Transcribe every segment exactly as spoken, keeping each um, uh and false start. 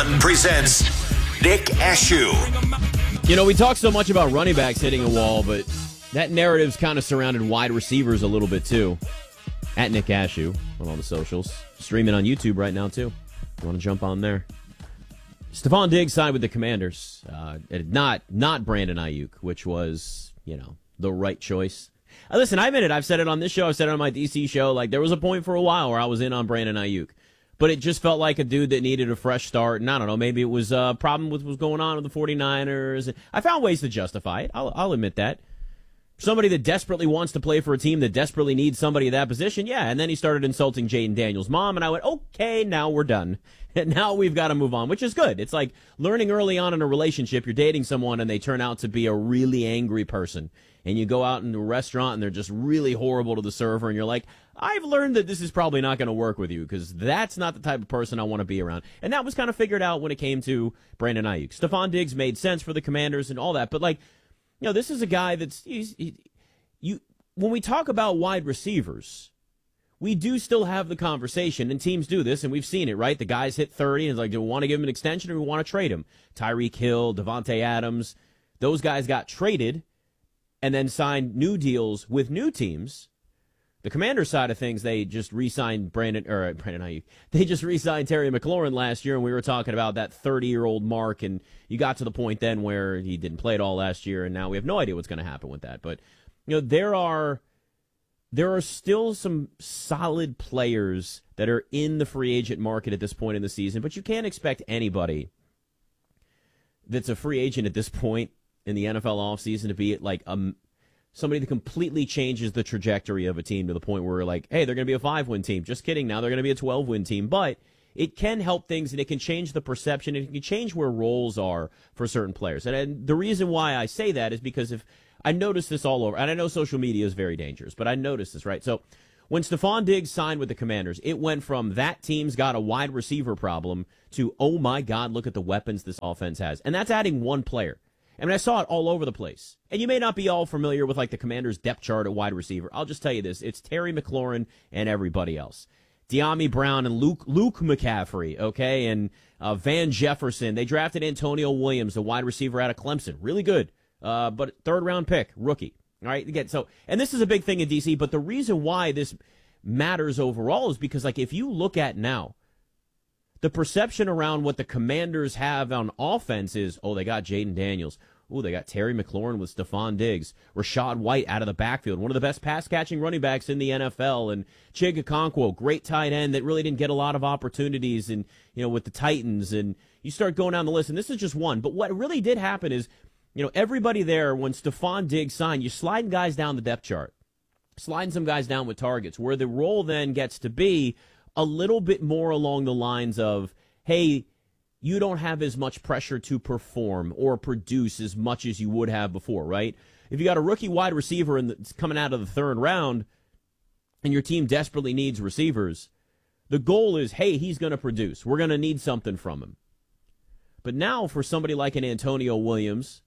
One presents Nick Ashew. You know, we talk so much about running backs hitting a wall, but that narrative's kind of surrounded wide receivers a little bit, too. At Nick Ashew on all the socials. Streaming on YouTube right now, too. You want to jump on there? Stefon Diggs signed with the Commanders. Uh, not not Brandon Ayuk, which was, you know, the right choice. Uh, listen, I admit it. I've said it on this show. I've said it on my D C show. Like, there was a point for a while where I was in on Brandon Ayuk. But it just felt like a dude that needed a fresh start. And I don't know, maybe it was a problem with what was going on with the 49ers. I found ways to justify it. I'll, I'll admit that. Somebody that desperately wants to play for a team that desperately needs somebody at that position, yeah. And then he started insulting Jaden Daniels' mom, and I went, okay, now we're done. And now we've got to move on, which is good. It's like learning early on in a relationship, you're dating someone and they turn out to be a really angry person. And you go out into a restaurant and they're just really horrible to the server, and you're like, I've learned that this is probably not going to work with you because that's not the type of person I want to be around. And that was kind of figured out when it came to Brandon Ayuk. Stefon Diggs made sense for the Commanders and all that, but like, you know, this is a guy that's he's, he, you. When we talk about wide receivers, we do still have the conversation, and teams do this, and we've seen it, right? The guys hit thirty, and it's like, do we want to give him an extension or do we want to trade him? Tyreek Hill, Devontae Adams, those guys got traded and then signed new deals with new teams. The Commanders side of things, they just re-signed Brandon, or Brandon Ayuk. They just re-signed Terry McLaurin last year, and we were talking about that thirty-year-old mark, and you got to the point then where he didn't play at all last year, and now we have no idea what's going to happen with that. But, you know, there are there are still some solid players that are in the free agent market at this point in the season, but you can't expect anybody that's a free agent at this point in the N F L offseason to be like a somebody that completely changes the trajectory of a team to the point where we're like, hey, they're going to be a five-win team. Just kidding. Now they're going to be a twelve-win team. But it can help things, and it can change the perception, and it can change where roles are for certain players. And, and the reason why I say that is because if I notice this all over, and I know social media is very dangerous, but I noticed this, right? So when Stefon Diggs signed with the Commanders, it went from that team's got a wide receiver problem to, oh, my God, look at the weapons this offense has. And that's adding one player. I mean, I saw it all over the place. And you may not be all familiar with, like, the Commanders' depth chart at wide receiver. I'll just tell you this. It's Terry McLaurin and everybody else. De'Ami Brown and Luke Luke McCaffrey, okay, and uh, Van Jefferson. They drafted Antonio Williams, the wide receiver out of Clemson. Really good, uh, but third-round pick, rookie. All right, again, so, and this is a big thing in D C, but the reason why this matters overall is because, like, if you look at now, the perception around what the Commanders have on offense is, oh, they got Jaden Daniels. Oh, they got Terry McLaurin with Stefon Diggs. Rashad White out of the backfield, one of the best pass-catching running backs in the N F L. And Chig Okonkwo, great tight end that really didn't get a lot of opportunities and, you know, with the Titans. And you start going down the list, and this is just one. But what really did happen is, you know, everybody there, when Stefon Diggs signed, you're sliding guys down the depth chart, sliding some guys down with targets, where the role then gets to be a little bit more along the lines of, hey, you don't have as much pressure to perform or produce as much as you would have before, right? If you got a rookie wide receiver and it's coming out of the third round and your team desperately needs receivers, the goal is, hey, he's going to produce. We're going to need something from him. But now for somebody like an Antonio Williams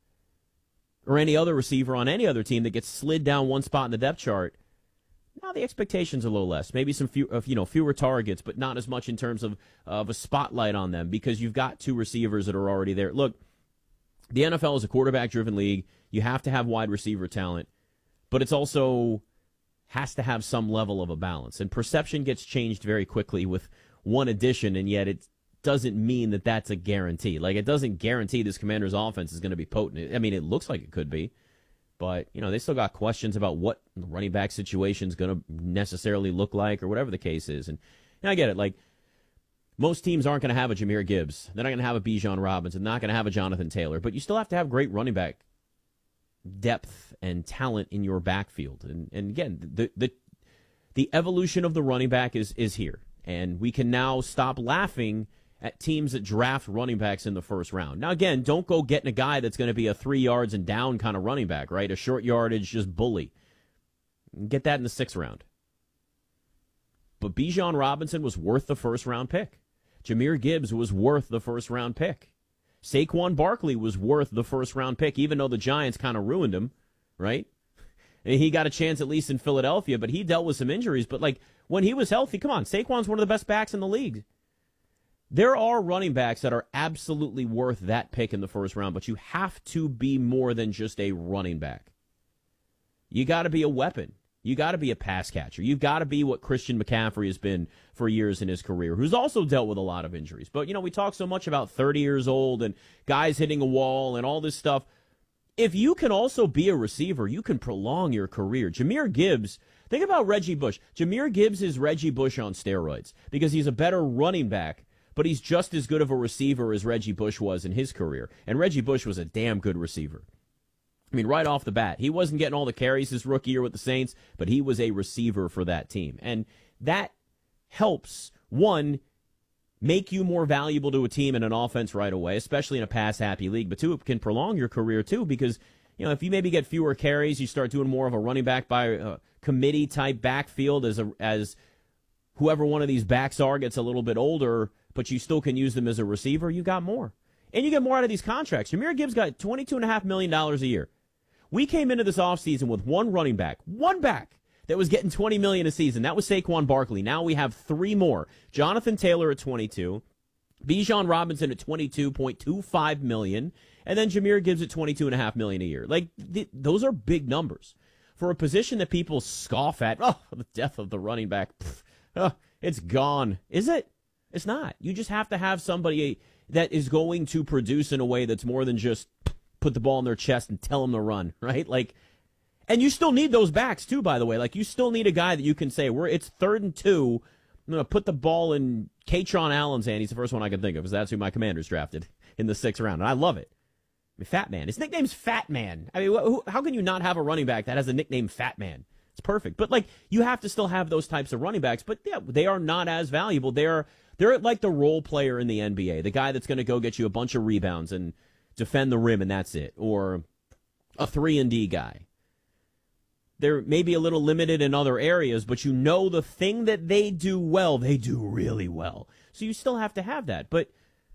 or any other receiver on any other team that gets slid down one spot in the depth chart, now the expectations are a little less. Maybe some few, you know, fewer targets, but not as much in terms of, of a spotlight on them because you've got two receivers that are already there. Look, the N F L is a quarterback-driven league. You have to have wide receiver talent, but it's also has to have some level of a balance. And perception gets changed very quickly with one addition, and yet it doesn't mean that that's a guarantee. Like, it doesn't guarantee this Commander's offense is going to be potent. I mean, it looks like it could be. But, you know, they still got questions about what the running back situation is going to necessarily look like or whatever the case is. And, and I get it. Like, most teams aren't going to have a Jahmyr Gibbs. They're not going to have a Bijan Robinson. They're not going to have a Jonathan Taylor. But you still have to have great running back depth and talent in your backfield. And, and again, the, the the evolution of the running back is is here. And we can now stop laughing at teams that draft running backs in the first round. Now, again, don't go getting a guy that's going to be a three yards and down kind of running back, right? A short yardage, just bully. Get that in the sixth round. But Bijan Robinson was worth the first round pick. Jahmyr Gibbs was worth the first round pick. Saquon Barkley was worth the first round pick, even though the Giants kind of ruined him, right? And he got a chance at least in Philadelphia, but he dealt with some injuries. But, like, when he was healthy, come on, Saquon's one of the best backs in the league. There are running backs that are absolutely worth that pick in the first round, but you have to be more than just a running back. You got to be a weapon. You got to be a pass catcher. You've got to be what Christian McCaffrey has been for years in his career, who's also dealt with a lot of injuries. But, you know, we talk so much about thirty years old and guys hitting a wall and all this stuff. If you can also be a receiver, you can prolong your career. Jahmyr Gibbs, think about Reggie Bush. Jahmyr Gibbs is Reggie Bush on steroids because he's a better running back, but he's just as good of a receiver as Reggie Bush was in his career. And Reggie Bush was a damn good receiver. I mean, right off the bat, he wasn't getting all the carries his rookie year with the Saints, but he was a receiver for that team. And that helps, one, make you more valuable to a team and an offense right away, especially in a pass-happy league. But two, it can prolong your career, too, because, you know, if you maybe get fewer carries, you start doing more of a running back by uh, committee-type backfield as a, as whoever one of these backs are gets a little bit older, but you still can use them as a receiver, you got more. And you get more out of these contracts. Jahmyr Gibbs got twenty-two point five million dollars a year. We came into this offseason with one running back, one back, that was getting twenty million dollars a season. That was Saquon Barkley. Now we have three more. Jonathan Taylor at twenty-two, Bijan Robinson at twenty-two point two five million dollars, and then Jahmyr Gibbs at twenty-two point five million dollars a year. Like, th- those are big numbers. For a position that people scoff at, oh, the death of the running back, pff, oh, it's gone. Is it? It's not. You just have to have somebody that is going to produce in a way that's more than just put the ball in their chest and tell them to run, right? Like, and you still need those backs too, by the way. Like, you still need a guy that you can say, "We're it's third and two. I'm going to put the ball in Katron Allen's hand." He's the first one I can think of, because that's who my Commanders drafted in the sixth round, and I love it. I mean, Fat Man. His nickname's Fat Man. I mean, wh- how can you not have a running back that has a nickname Fat Man? It's perfect. But, like, you have to still have those types of running backs, but yeah, they are not as valuable. They're they're like the role player in the N B A, the guy that's going to go get you a bunch of rebounds and defend the rim, and that's it. Or a three and D guy. They're maybe a little limited in other areas, but you know the thing that they do well, they do really well. So you still have to have that. But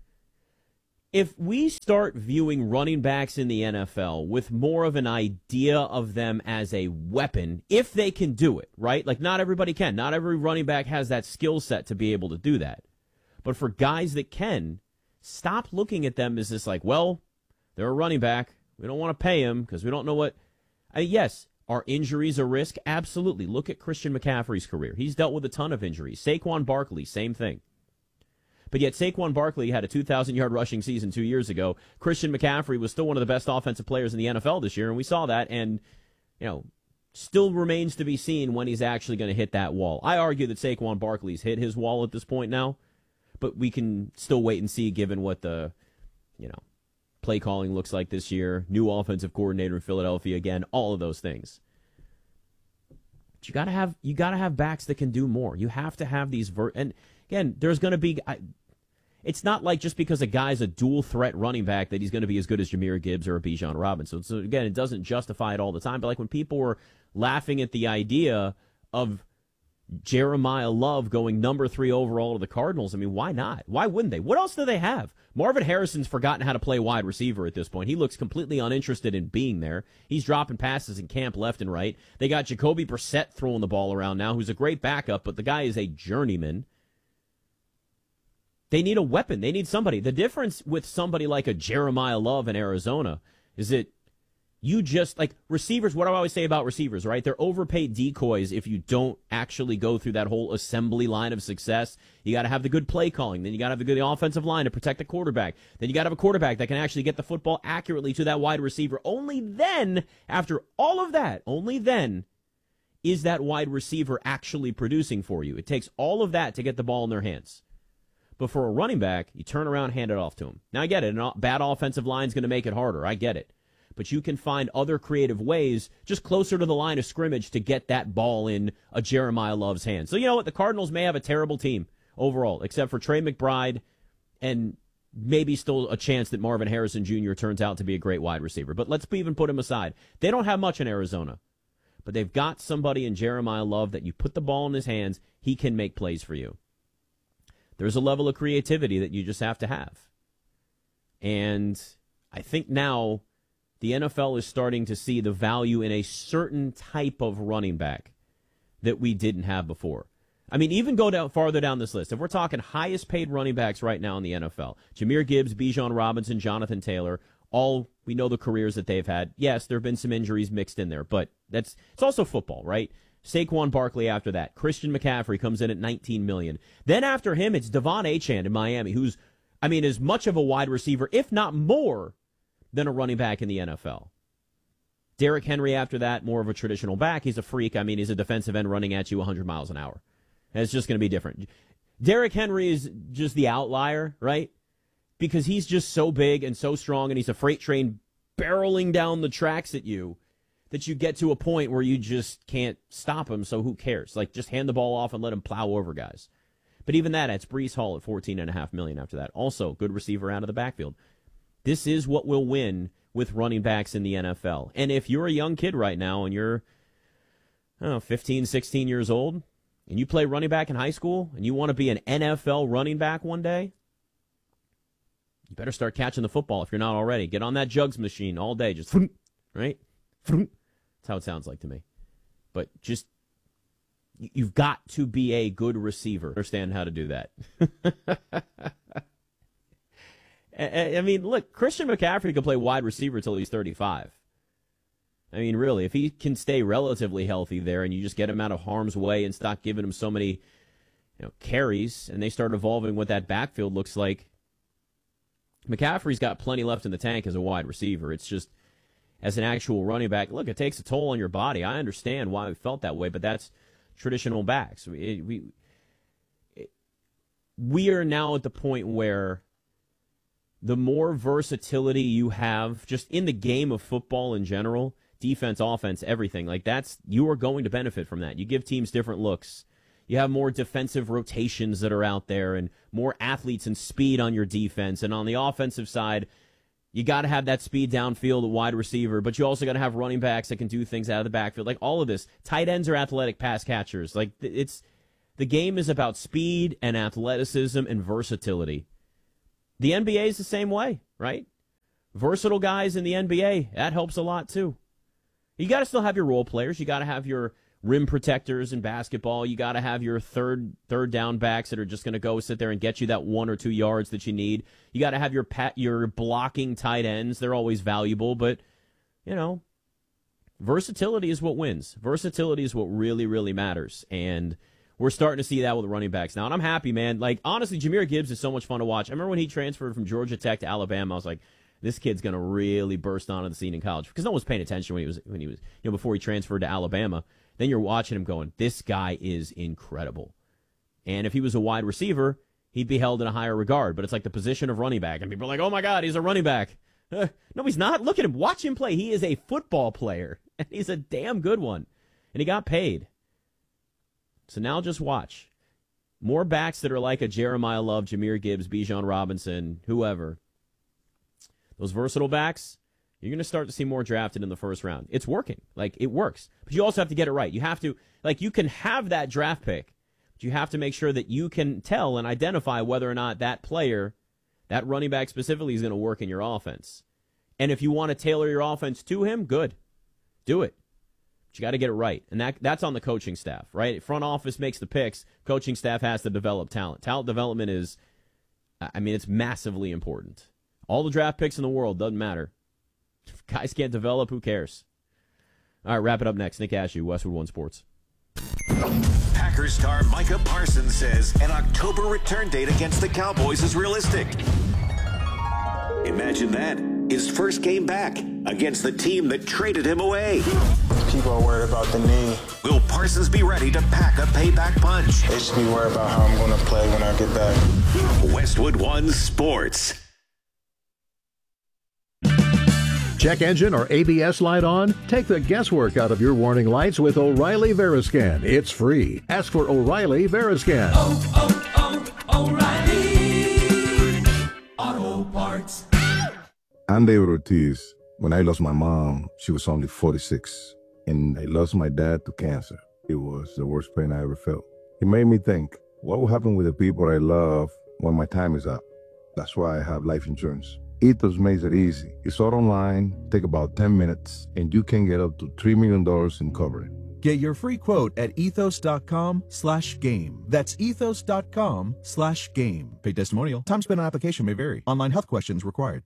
if we start viewing running backs in the N F L with more of an idea of them as a weapon, if they can do it, right? Like, not everybody can. Not every running back has that skill set to be able to do that. But for guys that can, stop looking at them as this like, well, they're a running back. We don't want to pay him because we don't know what. I mean, yes, are injuries a risk? Absolutely. Look at Christian McCaffrey's career. He's dealt with a ton of injuries. Saquon Barkley, same thing. But yet Saquon Barkley had a two thousand yard rushing season two years ago. Christian McCaffrey was still one of the best offensive players in the N F L this year, and we saw that, and, you know, still remains to be seen when he's actually going to hit that wall. I argue that Saquon Barkley's hit his wall at this point now, but we can still wait and see given what the, you know, play calling looks like this year, new offensive coordinator in Philadelphia again, all of those things. But you gotta have you gotta have backs that can do more. You have to have these ver- and again, there's going to be. I, it's not like just because a guy's a dual threat running back that he's going to be as good as Jahmyr Gibbs or a Bijan Robinson. So again, it doesn't justify it all the time. But like when people were laughing at the idea of Jeremiah Love going number three overall to the Cardinals, I mean, why not? Why wouldn't they? What else do they have? Marvin Harrison's forgotten how to play wide receiver at this point. He looks completely uninterested in being there. He's dropping passes in camp left and right. They got Jacoby Brissett throwing the ball around now, who's a great backup, but the guy is a journeyman. They need a weapon. They need somebody. The difference with somebody like a Jeremiah Love in Arizona is that you just, like, receivers, what do I always say about receivers, right? They're overpaid decoys if you don't actually go through that whole assembly line of success. You got to have the good play calling. Then you got to have the good offensive line to protect the quarterback. Then you got to have a quarterback that can actually get the football accurately to that wide receiver. Only then, after all of that, only then is that wide receiver actually producing for you. It takes all of that to get the ball in their hands. But for a running back, you turn around, hand it off to him. Now, I get it. A bad offensive line is going to make it harder. I get it. But you can find other creative ways just closer to the line of scrimmage to get that ball in a Jeremiah Love's hands. So, you know what? The Cardinals may have a terrible team overall, except for Trey McBride and maybe still a chance that Marvin Harrison Junior turns out to be a great wide receiver. But let's even put him aside. They don't have much in Arizona. But they've got somebody in Jeremiah Love that you put the ball in his hands, he can make plays for you. There's a level of creativity that you just have to have. And I think now the N F L is starting to see the value in a certain type of running back that we didn't have before. I mean, even go down farther down this list. If we're talking highest paid running backs right now in the N F L, Jahmyr Gibbs, Bijan Robinson, Jonathan Taylor, all we know the careers that they've had. Yes, there have been some injuries mixed in there, but that's it's also football, right? Saquon Barkley after that. Christian McCaffrey comes in at nineteen million dollars. Then after him, it's Devon Achane in Miami, who's, I mean, as much of a wide receiver, if not more, than a running back in the N F L. Derrick Henry after that, more of a traditional back. He's a freak. I mean, he's a defensive end running at you one hundred miles an hour. And it's just going to be different. Derrick Henry is just the outlier, right? Because he's just so big and so strong, and he's a freight train barreling down the tracks at you that you get to a point where you just can't stop him, so who cares? Like, just hand the ball off and let him plow over guys. But even that, it's Breece Hall at fourteen point five million dollars after that. Also, good receiver out of the backfield. This is what will win with running backs in the N F L. And if you're a young kid right now and you're, I don't know, fifteen, sixteen years old, and you play running back in high school, and you want to be an N F L running back one day, you better start catching the football if you're not already. Get on that jugs machine all day. Just, right? That's how it sounds like to me. But just, you've got to be a good receiver. Understand how to do that. I mean, look, Christian McCaffrey can play wide receiver until he's thirty-five. I mean, really, if he can stay relatively healthy there and you just get him out of harm's way and stop giving him so many, you know, carries, and they start evolving what that backfield looks like, McCaffrey's got plenty left in the tank as a wide receiver. It's just, as an actual running back, look, it takes a toll on your body. I understand why we felt that way, but that's traditional backs. We, we, it, we are now at the point where the more versatility you have just in the game of football in general, defense, offense, everything, like that's, you are going to benefit from that. You give teams different looks. You have more defensive rotations that are out there and more athletes and speed on your defense. And on the offensive side, you got to have that speed downfield, a wide receiver, but you also got to have running backs that can do things out of the backfield. Like all of this, tight ends are athletic pass catchers. Like it's, the game is about speed and athleticism and versatility. The N B A is the same way, right? Versatile guys in the N B A, that helps a lot too. You got to still have your role players. You got to have your rim protectors in basketball. You got to have your third third down backs that are just going to go sit there and get you that one or two yards that you need. You got to have your pat, your blocking tight ends. They're always valuable, but, you know, versatility is what wins. Versatility is what really, really matters. And we're starting to see that with the running backs now. And I'm happy, man. Like, honestly, Jahmyr Gibbs is so much fun to watch. I remember when he transferred from Georgia Tech to Alabama, I was like, this kid's going to really burst onto the scene in college. Because no one was paying attention when he was, when he was, you know, before he transferred to Alabama. Then you're watching him going, this guy is incredible. And if he was a wide receiver, he'd be held in a higher regard. But it's like the position of running back. And people are like, oh, my God, he's a running back. Uh, no, he's not. Look at him. Watch him play. He is a football player. And he's a damn good one. And he got paid. So now just watch. More backs that are like a Jeremiah Love, Jahmyr Gibbs, Bijan Robinson, whoever. Those versatile backs, you're going to start to see more drafted in the first round. It's working. Like, it works. But you also have to get it right. You have to, like, you can have that draft pick, but you have to make sure that you can tell and identify whether or not that player, that running back specifically, is going to work in your offense. And if you want to tailor your offense to him, good. Do it. But you got to get it right. And that that's on the coaching staff, right? Front office makes the picks. Coaching staff has to develop talent. Talent development is, I mean, it's massively important. All the draft picks in the world, doesn't matter. If guys can't develop, who cares? All right, wrap it up next. Nick Ashew, Westwood One Sports. Packers star Micah Parsons says an October return date against the Cowboys is realistic. Imagine that. His first game back against the team that traded him away. People are worried about the knee. Will Parsons be ready to pack a payback punch? They should be worried about how I'm going to play when I get back. Westwood One Sports. Check engine or A B S light on? Take the guesswork out of your warning lights with O'Reilly Veriscan. It's free. Ask for O'Reilly Veriscan. Oh, oh, oh, O'Reilly Auto Parts. I'm David Ortiz. When I lost my mom, she was only forty-six. And I lost my dad to cancer. It was the worst pain I ever felt. It made me think, what will happen with the people I love when my time is up? That's why I have life insurance. Ethos makes it easy. It's all online, take about ten minutes, and you can get up to three million dollars in coverage. Get your free quote at ethos.com slash game. That's ethos.com slash game. Paid testimonial. Time spent on application may vary. Online health questions required.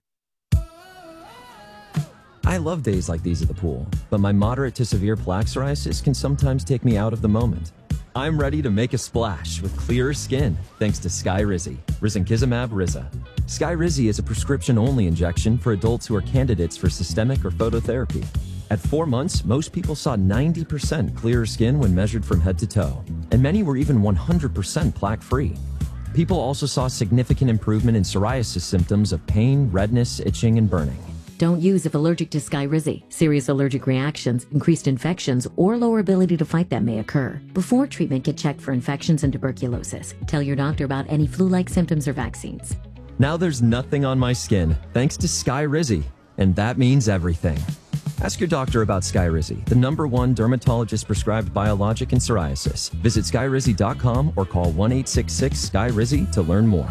I love days like these at the pool, but my moderate to severe plaque psoriasis can sometimes take me out of the moment. I'm ready to make a splash with clearer skin thanks to Skyrizi, risankizumab Riza. Skyrizi is a prescription-only injection for adults who are candidates for systemic or phototherapy. At four months, most people saw ninety percent clearer skin when measured from head to toe, and many were even one hundred percent plaque-free. People also saw significant improvement in psoriasis symptoms of pain, redness, itching, and burning. Don't use if allergic to Skyrizi. Serious allergic reactions, increased infections, or lower ability to fight them may occur. Before treatment, get checked for infections and tuberculosis. Tell your doctor about any flu-like symptoms or vaccines. Now there's nothing on my skin thanks to Skyrizi, and that means everything. Ask your doctor about Skyrizi, the number one dermatologist-prescribed biologic in psoriasis. Visit skyrizi dot com or call one eight six six Sky Rizi to learn more.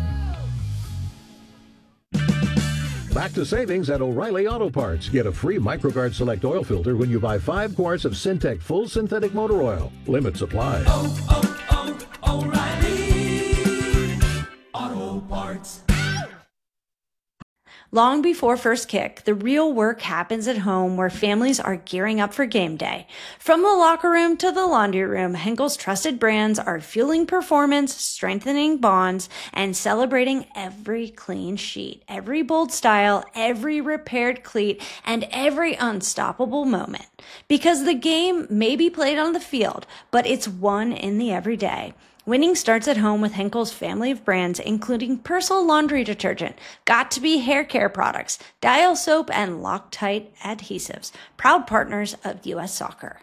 Back to savings at O'Reilly Auto Parts. Get a free MicroGuard Select oil filter when you buy five quarts of Syntec Full Synthetic Motor Oil. Limit supply. Oh, oh, oh, O'Reilly Auto Parts. Long before first kick, the real work happens at home where families are gearing up for game day. From the locker room to the laundry room, Henkel's trusted brands are fueling performance, strengthening bonds, and celebrating every clean sheet, every bold style, every repaired cleat, and every unstoppable moment. Because the game may be played on the field, but it's won in the everyday. Winning starts at home with Henkel's family of brands, including Persil laundry detergent, Got2b hair care products, Dial soap, and Loctite adhesives. Proud partners of U S Soccer.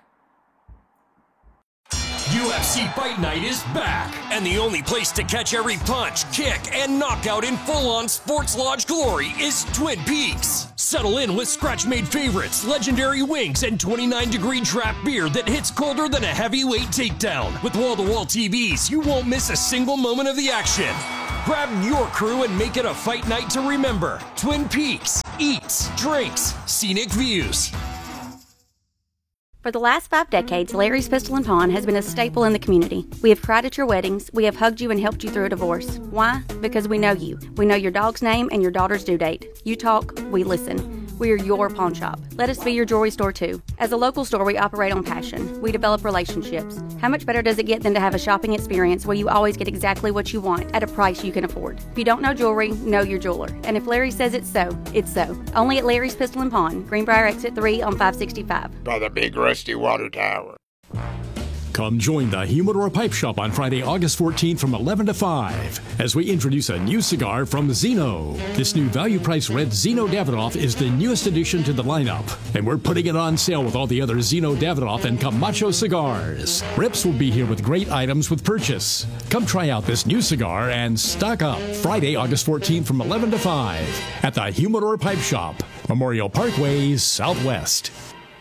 U F C Fight Night is back, and the only place to catch every punch, kick, and knockout in full-on sports lodge glory is Twin Peaks. Settle in with scratch-made favorites, legendary wings, and twenty-nine degree draft beer that hits colder than a heavyweight takedown. With wall-to-wall T Vs, you won't miss a single moment of the action. Grab your crew and make it a fight night to remember. Twin Peaks. Eats, drinks, scenic views. For the last five decades, Larry's Pistol and Pawn has been a staple in the community. We have cried at your weddings. We have hugged you and helped you through a divorce. Why? Because we know you. We know your dog's name and your daughter's due date. You talk, we listen. We are your pawn shop. Let us be your jewelry store too. As a local store, we operate on passion. We develop relationships. How much better does it get than to have a shopping experience where you always get exactly what you want at a price you can afford? If you don't know jewelry, know your jeweler. And if Larry says it's so, it's so. Only at Larry's Pistol and Pawn, Greenbrier Exit three on five sixty-five. By the big rusty water tower. Come join the Humidor Pipe Shop on Friday, August fourteenth from eleven to five as we introduce a new cigar from Zeno. This new value-price red Zeno Davidoff is the newest addition to the lineup, and we're putting it on sale with all the other Zeno Davidoff and Camacho cigars. Rips will be here with great items with purchase. Come try out this new cigar and stock up Friday, August fourteenth from eleven to five at the Humidor Pipe Shop, Memorial Parkway, Southwest.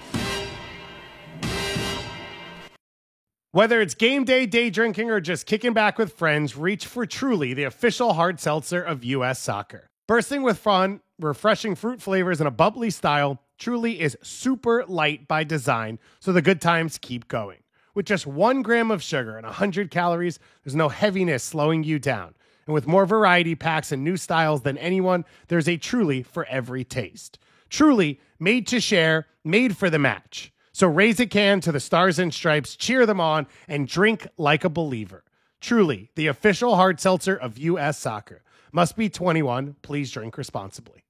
Whether it's game day, day drinking, or just kicking back with friends, reach for Truly, the official hard seltzer of U S Soccer. Bursting with fun, refreshing fruit flavors, and a bubbly style, Truly is super light by design, so the good times keep going. With just one gram of sugar and one hundred calories, there's no heaviness slowing you down. And with more variety packs and new styles than anyone, there's a Truly for every taste. Truly, made to share, made for the match. So raise a can to the Stars and Stripes, cheer them on, and drink like a believer. Truly, the official hard seltzer of U S Soccer. Must be twenty-one. Please drink responsibly.